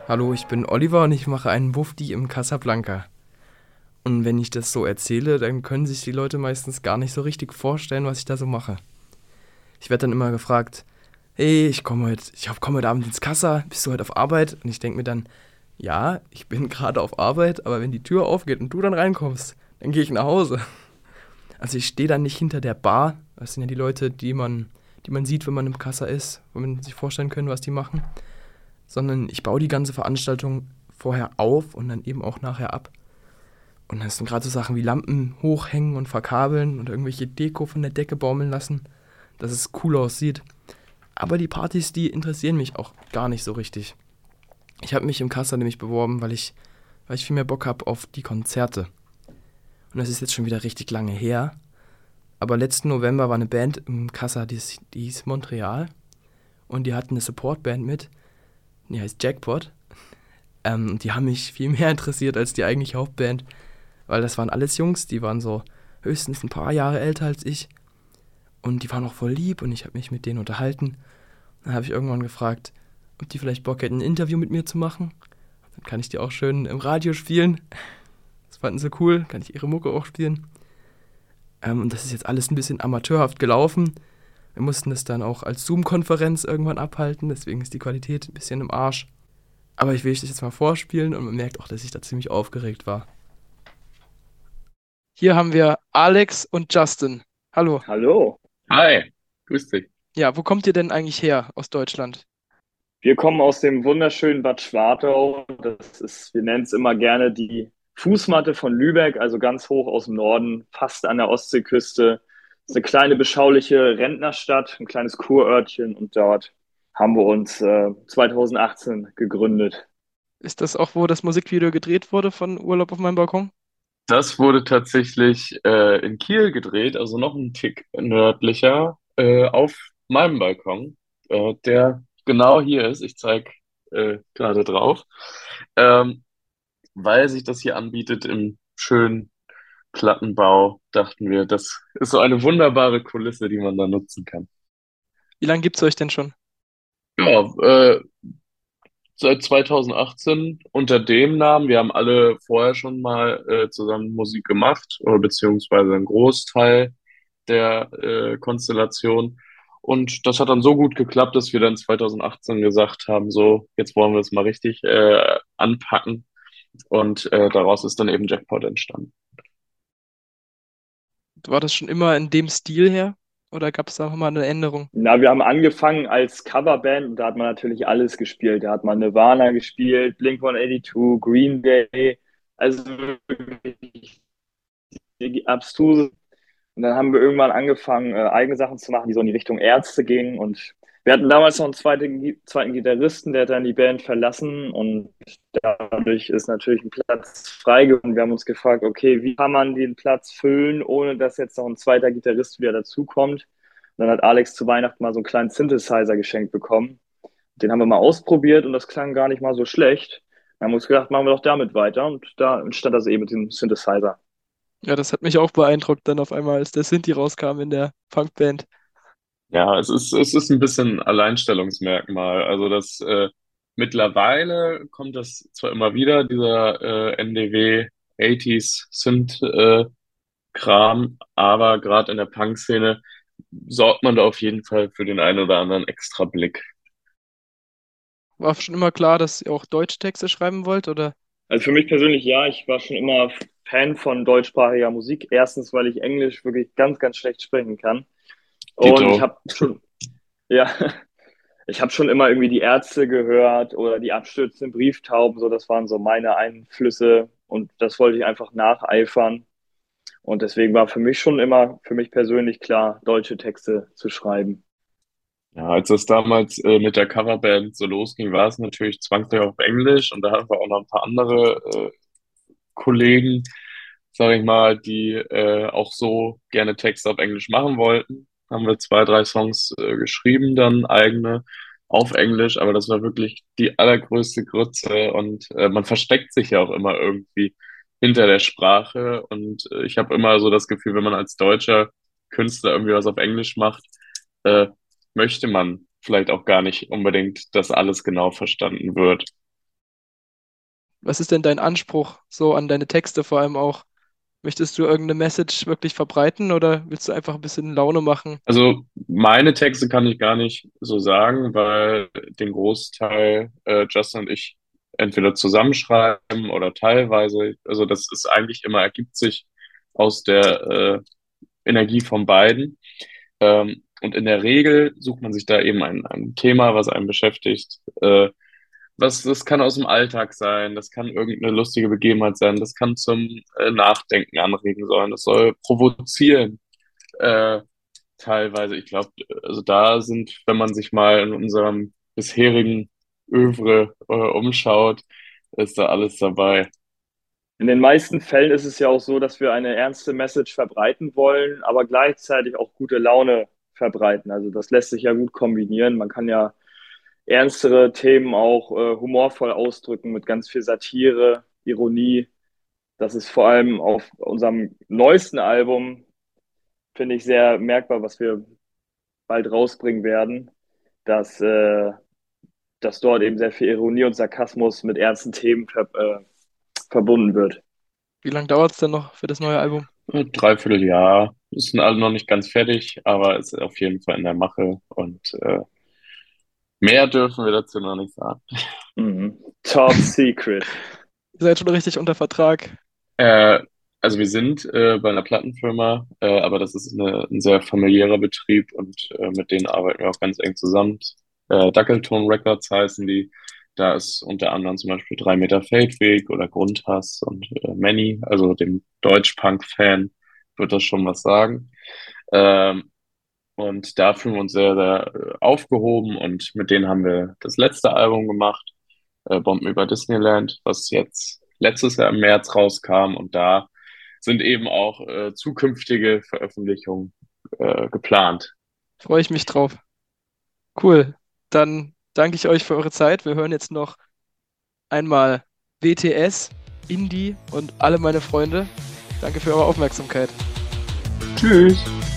Hallo, ich bin Oliver und ich mache einen Wufti im Casablanca. Und wenn ich das so erzähle, dann können sich die Leute meistens gar nicht so richtig vorstellen, was ich da so mache. Ich werde dann immer gefragt, hey, ich komm heute Abend ins Kassa, bist du heute auf Arbeit? Und ich denke mir dann, ja, ich bin gerade auf Arbeit, aber wenn die Tür aufgeht und du dann reinkommst, dann gehe ich nach Hause. Also ich stehe dann nicht hinter der Bar, das sind ja die Leute, die man sieht, wenn man im Kassa ist, wo man sich vorstellen können, was die machen, sondern ich baue die ganze Veranstaltung vorher auf und dann eben auch nachher ab. Und das sind gerade so Sachen wie Lampen hochhängen und verkabeln und irgendwelche Deko von der Decke baumeln lassen, dass es cool aussieht. Aber die Partys, die interessieren mich auch gar nicht so richtig. Ich habe mich im Kassa nämlich beworben, weil ich viel mehr Bock habe auf die Konzerte. Und das ist jetzt schon wieder richtig lange her. Aber letzten November war eine Band im Kassa, die hieß Montreal. Und die hatten eine Supportband mit, die heißt Jackpot. Die haben mich viel mehr interessiert als die eigentliche Hauptband, weil das waren alles Jungs, die waren so höchstens ein paar Jahre älter als ich. Und die waren auch voll lieb und ich habe mich mit denen unterhalten. Dann habe ich irgendwann gefragt, ob die vielleicht Bock hätten, ein Interview mit mir zu machen. Dann kann ich die auch schön im Radio spielen. Das fanden sie cool, kann ich ihre Mucke auch spielen. Und das ist jetzt alles ein bisschen amateurhaft gelaufen. Wir mussten das dann auch als Zoom-Konferenz irgendwann abhalten, deswegen ist die Qualität ein bisschen im Arsch. Aber ich will euch das jetzt mal vorspielen und man merkt auch, dass ich da ziemlich aufgeregt war. Hier haben wir Alex und Justin. Hallo. Hallo, Hi, grüß dich. Ja, wo kommt ihr denn eigentlich her aus Deutschland? wir kommen aus dem wunderschönen Bad Schwartau. Das ist, wir nennen es immer gerne die Fußmatte von Lübeck, also ganz hoch aus dem Norden, fast an der Ostseeküste. Das ist eine kleine beschauliche Rentnerstadt, ein kleines Kurörtchen und dort haben wir uns 2018 gegründet. Ist das auch, wo das Musikvideo gedreht wurde von Urlaub auf meinem Balkon? Das wurde tatsächlich in Kiel gedreht, also noch ein Tick nördlicher, auf meinem Balkon, der genau hier ist. Ich zeige gerade drauf, ähm, weil sich das hier anbietet im schönen Plattenbau, dachten wir, das ist so eine wunderbare Kulisse, die man da nutzen kann. Wie lange gibt's euch denn schon? Ja, seit 2018 unter dem Namen. Wir haben alle vorher schon mal zusammen Musik gemacht, oder beziehungsweise einen Großteil der Konstellation. Und das hat dann so gut geklappt, dass wir dann 2018 gesagt haben, so, jetzt wollen wir es mal richtig anpacken. Und daraus ist dann eben Jackpot entstanden. War das schon immer in dem Stil her? Oder gab es da auch mal eine Änderung? Na, wir haben angefangen als Coverband und da hat man natürlich alles gespielt. Da hat man Nirvana gespielt, Blink-182, Green Day, also wirklich abstruse. Und dann haben wir irgendwann angefangen, eigene Sachen zu machen, die so in die Richtung Ärzte gingen. Und wir hatten damals noch einen zweiten Gitarristen, der hat dann die Band verlassen. Und dadurch ist natürlich ein Platz frei geworden. Wir haben uns gefragt, okay, wie kann man den Platz füllen, ohne dass jetzt noch ein zweiter Gitarrist wieder dazukommt. Und dann hat Alex zu Weihnachten mal so einen kleinen Synthesizer geschenkt bekommen. Den haben wir mal ausprobiert und das klang gar nicht mal so schlecht. Dann haben wir uns gedacht, machen wir doch damit weiter. Und da entstand das eben mit dem Synthesizer. Ja, das hat mich auch beeindruckt dann auf einmal, als der Sinti rauskam in der Punkband. Ja, es ist ein bisschen Alleinstellungsmerkmal. Also das mittlerweile kommt das zwar immer wieder, dieser NDW 80s Synth Kram, aber gerade in der Punk-Szene sorgt man da auf jeden Fall für den einen oder anderen extra Blick. War schon immer klar, dass ihr auch Deutschtexte schreiben wollt, oder? Also für mich persönlich ja, ich war schon immer Fan von deutschsprachiger Musik. Erstens, weil ich Englisch wirklich ganz, ganz schlecht sprechen kann. Und ich Dito. habe schon, ja, ich habe schon immer irgendwie die Ärzte gehört oder die abstürzenden Brieftauben. So, das waren so meine Einflüsse und das wollte ich einfach nacheifern. Und deswegen war für mich schon immer, für mich persönlich klar, deutsche Texte zu schreiben. Ja, als das damals mit der Coverband so losging, war es natürlich zwangsläufig auf Englisch und da haben wir auch noch ein paar andere Kollegen, sage ich mal, die auch so gerne Texte auf Englisch machen wollten. Haben wir zwei, drei Songs geschrieben, dann eigene auf Englisch, aber das war wirklich die allergrößte Grütze und man versteckt sich ja auch immer irgendwie hinter der Sprache und ich habe immer so das Gefühl, wenn man als deutscher Künstler irgendwie was auf Englisch macht, äh, möchte man vielleicht auch gar nicht unbedingt, dass alles genau verstanden wird. Was ist denn dein Anspruch so an deine Texte vor allem auch? Möchtest du irgendeine Message wirklich verbreiten oder willst du einfach ein bisschen Laune machen? Also meine Texte kann ich gar nicht so sagen, weil den Großteil Justin und ich entweder zusammenschreiben oder teilweise. Also das ist eigentlich immer, ergibt sich aus der Energie von beiden. Und in der Regel sucht man sich da eben ein Thema, was einen beschäftigt. Das kann aus dem Alltag sein, das kann irgendeine lustige Begebenheit sein, das kann zum Nachdenken anregen sollen, das soll provozieren. Äh, Teilweise, ich glaube, also da sind, wenn man sich mal in unserem bisherigen Övre umschaut, ist da alles dabei. In den meisten Fällen ist es ja auch so, dass wir eine ernste Message verbreiten wollen, aber gleichzeitig auch gute Laune verbreiten. Also das lässt sich ja gut kombinieren. Man kann ja ernstere Themen auch humorvoll ausdrücken mit ganz viel Satire, Ironie. Das ist vor allem auf unserem neuesten Album, finde ich, sehr merkbar, was wir bald rausbringen werden, dass, dass dort eben sehr viel Ironie und Sarkasmus mit ernsten Themen verbunden wird. Wie lange dauert es denn noch für das neue Album? Dreiviertel Jahr, sind alle noch nicht ganz fertig, aber ist auf jeden Fall in der Mache und mehr dürfen wir dazu noch nicht sagen. Mhm. Top Secret. Ihr seid schon richtig unter Vertrag. Äh, also wir sind bei einer Plattenfirma, aber das ist ein sehr familiärer Betrieb und mit denen arbeiten wir auch ganz eng zusammen. Dackelton Records heißen die. Da ist unter anderem zum Beispiel 3 Meter Feldweg oder Grundhass und Manny, also dem Deutsch-Punk-Fan wird das schon was sagen. Ähm, und da fühlen wir uns sehr, sehr aufgehoben und mit denen haben wir das letzte Album gemacht, Bomben über Disneyland, was jetzt letztes Jahr im März rauskam und da sind eben auch zukünftige Veröffentlichungen geplant. Freue ich mich drauf. Cool. Dann danke ich euch für eure Zeit. Wir hören jetzt noch einmal WTS, Indie und alle meine Freunde. Danke für eure Aufmerksamkeit. Tschüss.